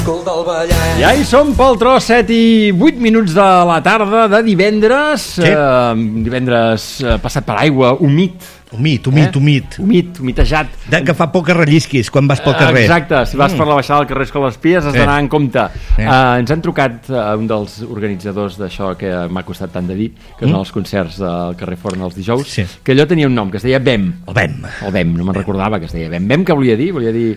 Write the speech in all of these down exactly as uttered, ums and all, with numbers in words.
Ja hi som pel tros, set i vuit minuts de la tarda de divendres, sí. eh, divendres eh, passat per aigua, humit. Humit, humit, eh? humit. Humit, humitejat. De que fa por que rellisquis quan vas pel carrer. Exacte, si vas mm. per la baixada del carrer Escoles Pies has d'anar en compte. Eh. Uh, ens han trucat uh, un dels organitzadors d'això que m'ha costat tant de dir, que mm. són els concerts del carrer Forn els dijous, sí. que allò tenia un nom, que es deia B E M. El B E M. El B E M, no me'n recordava que es deia B E M. B E M què volia dir? Volia dir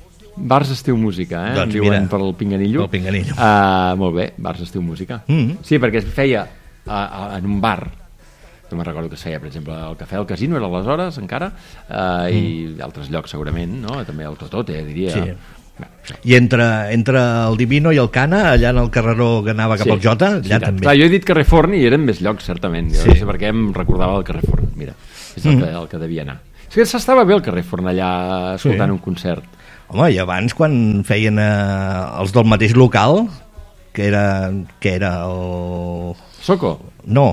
Bars Estiu Música, eh? Doncs em diuen mira, per el Pinganillo. El Pinganillo. Uh, molt bé, Bars Estiu Música. Mm. Sí, perquè es feia uh, uh, en un bar. No me'n recordo que es feia, per exemple, el Cafè del Casino era aleshores, encara, eh, mm. i altres llocs segurament, no? També el Totote, diria. Sí. Bé, I entre, entre el Divino i el Cana, allà en el carreró que anava cap sí. al Jota, allà sí, també. Clar, jo he dit carrer Forn i eren més llocs, certament. Jo sí. no sé per què em recordava el carrer Forn. Mira, és el, mm. que, el que devia anar. És que s'estava bé el carrer Forn allà escoltant sí. un concert. Home, i abans quan feien eh, els del mateix local, que era, que era el... Soco? No,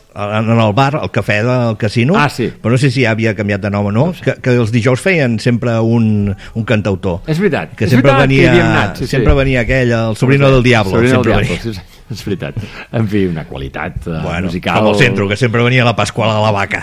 en el bar, el cafè del casino, ah, sí. però no sé si havia canviat de nom o no, no sé. que, que els dijous feien sempre un, un cantautor. És veritat, que és sempre veritat venia, que hi anat, sí, sempre sí. venia aquell, el Sobrino del Diablo. Sobrino sempre del Diablo, sí, sí, és veritat. En fi, una qualitat uh, bueno, musical. Com el centro, que sempre venia la Pasquala de la Vaca.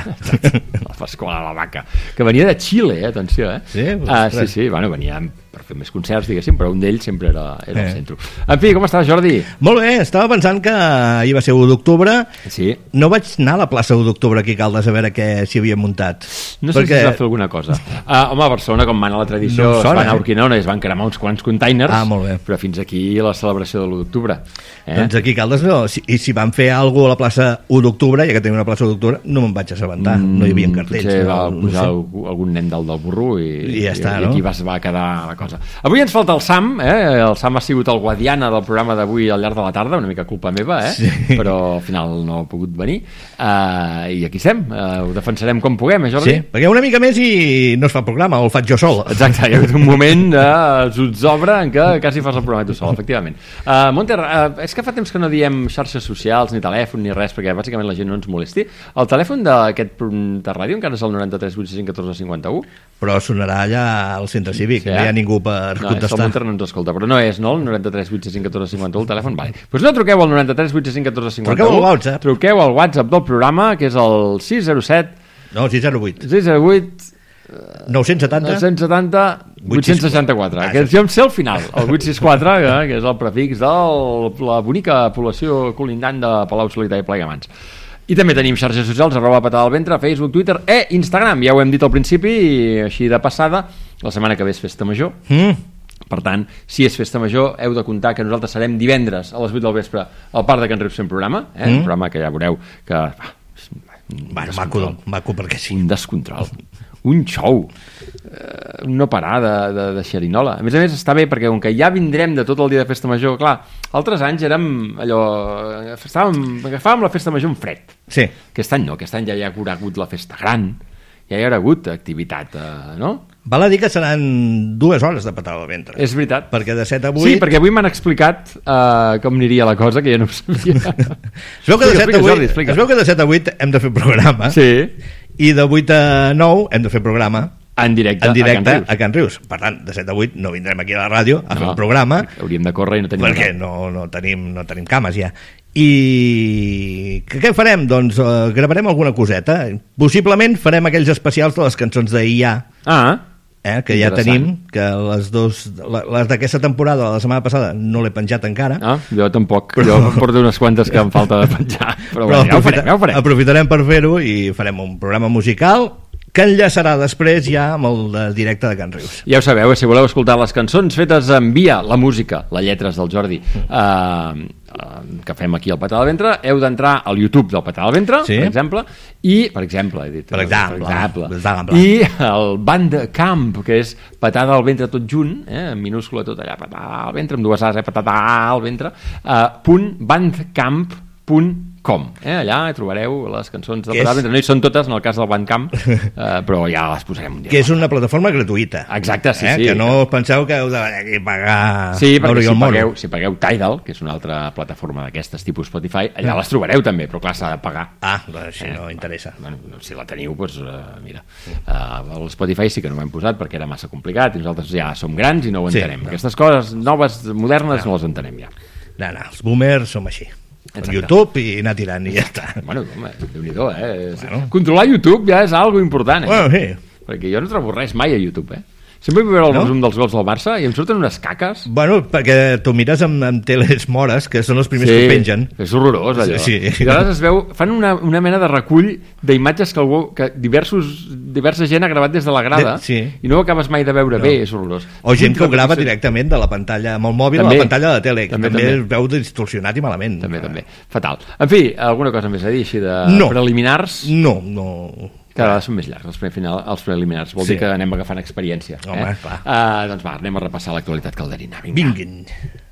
La Pasquala de la Vaca, que venia de Xile, eh, atenció, eh? Sí, uh, sí, sí, bueno, venia per fer més concerts, diguéssim, però un d'ells sempre era, era eh. el centre. En fi, com estàs, Jordi? Molt bé, estava pensant que ahir va ser u d'octubre. Sí. No vaig anar a la plaça u d'octubre aquí a Caldes a veure què s'hi havia muntat. No sé perquè... si es va fer alguna cosa. Uh, home, a Barcelona, com mana la tradició, no sona, es van a Urquinaona i es van cremar uns quants containers, ah, molt bé. Però fins aquí la celebració de l'u d'octubre. Eh? Doncs aquí a Caldes no. Si, I si van fer alguna cosa a la plaça u d'octubre, ja que tenim una plaça u d'octubre, no me'n vaig assabentar. Mm, no hi havia cartells. Potser va no, pujar no sé. algun nen dalt del burro i, I ja està, i, i aquí no? va, va quedar la cosa. Avui ens falta el Sam, eh? El Sam ha sigut el guadiana del programa d'avui al llarg de la tarda, una mica culpa meva, eh? Sí. Però al final no ha pogut venir. Uh, I aquí estem, uh, ho defensarem com puguem, eh, Jordi? Sí, perquè una mica més i no es fa el programa, o el faig jo sol. Exacte, hi ha un moment de zotzobre en què quasi fas el programa tu sol, efectivament. Uh, Monter, uh, és que fa temps que no diem xarxes socials, ni telèfon, ni res, perquè bàsicament la gent no ens molesti. El telèfon d'aquest de ràdio encara és el noranta-tres vuit sis cinc catorze cinquanta-u? Però sonarà allà al centre cívic, sí, eh? No hi ha ningú per no, contestar. El Monter no ens escolta, però no és, no? El noranta-tres vuit sis cinc catorze cinquanta-u, el telèfon, vale. Doncs pues no truqueu al noranta-tres vuit sis cinc catorze cinquanta-u. Truqueu al WhatsApp. Truqueu al WhatsApp del programa, que és el sis zero set... No, sis zero vuit. sis zero vuit... nou-cents setanta... nou-cents setanta... vuit-cents seixanta-quatre. Ah, que jo em sé el final, el vuit sis quatre, que és el prefix de la bonica població colindant de Palau-solità i Plegamans. I també tenim xarxes socials, arroba patada al ventre, Facebook, Twitter e Instagram. Ja ho hem dit al principi, i així de passada, la setmana que ve és festa major. Mm. Per tant, si és festa major, heu de comptar que nosaltres serem divendres a les vuit del vespre al Parc de Can Rius fent programa, eh? Mm. Un programa que ja veureu que... Ah, bueno, maco, maco perquè sí. Un descontrol, un show, eh, no parar de, de, de xerinola. A més a més està bé perquè com que ja vindrem de tot el dia de festa major, clar, altres anys érem allò, estàvem, agafàvem la festa major en fred. Sí. Aquest any no, aquest any ja hi ha hagut la festa gran, ja hi haurà hagut activitat, eh, no? Val a dir que seran dues hores de patada al ventre. És veritat. Perquè de set a vuit... Sí, perquè avui m'han explicat uh, com aniria la cosa, que ja no ho sabia. es, veu que de set a vuit, es veu que de set a vuit hem de fer programa. Sí. I de vuit a nou hem de fer programa. En directe, en directe a, Can a Can Rius. Per tant, de set a vuit no vindrem aquí a la ràdio a no, fer un programa. Hauríem de córrer i no tenim... Perquè no, no, tenim, no tenim cames ja. I què farem? Doncs uh, gravarem alguna coseta. Possiblement farem aquells especials de les cançons d'I A. Ah, Eh, que ja tenim, que les dos les d'aquesta temporada, la setmana passada no l'he penjat encara. Ah, jo tampoc, però... jo porto unes quantes que em falta de penjar, però, però bueno, ja ho farem, ja ho farem. Aprofitarem per fer-ho i farem un programa musical que enllaçarà després ja amb el de directe de Can Rius. Ja ho sabeu, si voleu escoltar les cançons fetes en via, la música, les lletres del Jordi, eh, eh, que fem aquí al Patada al Ventre, heu d'entrar al YouTube del Patada al Ventre, sí? per exemple, i, per exemple, he dit, per exemple, per exemple, per exemple. i el Bandcamp, que és Patada al Ventre tot junt, eh, en minúscula tot allà, Patada al Ventre, amb dues A's, eh, Patada al Ventre, eh, punt bandcamp punt com. Eh? Allà trobareu les cançons de Pedralbes, no hi són totes, en el cas del Bandcamp, eh, però ja les posarem un dia. Que és una plataforma gratuïta. Exacte, sí, eh? sí. Que no penseu que heu de pagar... Sí, perquè si pagueu, si pagueu Tidal, que és una altra plataforma d'aquestes tipus Spotify, allà mm. les trobareu també, però clar, s'ha de pagar. Ah, doncs si eh? no interessa. Bueno, si la teniu, doncs uh, mira, uh, el Spotify sí que no ho hem posat perquè era massa complicat i nosaltres ja som grans i no ho entenem. Sí, no. Aquestes coses noves, modernes, no, no les entenem ja. No, no, els boomers som així. Exacte. YouTube i anar tirant i ja està. Bueno, home, Déu-n'hi-do, eh? Bueno. Controlar YouTube ja és algo important, eh? Bueno, sí. Perquè jo no trobo res mai a YouTube, eh? Sempre vull veure el no? resum dels gols del Barça i em surten unes caques. Bueno, perquè tu mires amb, amb teles mores, que són els primers sí, que pengen. És horrorós, allò. Sí. I llavors es veu, fan una, una mena de recull d'imatges que, algú, que diversos, diversa gent ha gravat des de la grada sí. i no ho acabes mai de veure no. bé, és horrorós. O gent que ho grava directament de la pantalla, amb el mòbil també, a la pantalla de la tele, que també, també, també. es veu distorsionat i malament. També, també. Fatal. En fi, alguna cosa més a dir així de no. preliminars? No, no... Cada vegada són més llargs els, final, els preliminars. Vol sí. dir que anem agafant experiència. Home, eh? clar. Uh, doncs va, anem a repassar l'actualitat calderina. Vinga. Vinguin.